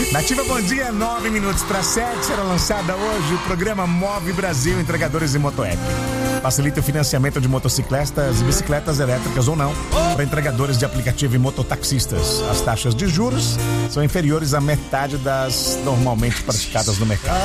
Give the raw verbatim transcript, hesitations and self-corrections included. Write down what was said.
Nativa, bom dia, nove minutos para sete. Será lançada hoje o programa Move Brasil Entregadores de Motoapp. Facilita o financiamento de motocicletas e bicicletas elétricas ou não para entregadores de aplicativo e mototaxistas. As taxas de juros são inferiores à metade das normalmente praticadas no mercado.